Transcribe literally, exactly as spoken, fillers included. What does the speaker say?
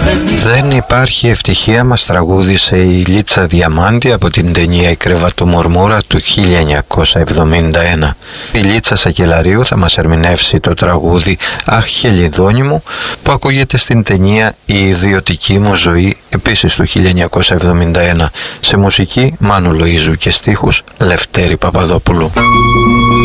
Δεν υπάρχει ευτυχία μας τραγούδισε η Λίτσα Διαμάντη από την ταινία «Η Κρεβατομουρμούρα» του χίλια εννιακόσια εβδομήντα ένα. Η Λίτσα Σακελαρίου θα μας ερμηνεύσει το τραγούδι «Αχ Χελιδόνι μου» που ακούγεται στην ταινία «Η Ιδιωτική μου ζωή» επίσης του χίλια εννιακόσια εβδομήντα ένα, σε μουσική Μάνου Λοΐζου και στίχους Λευτέρη Παπαδόπουλου.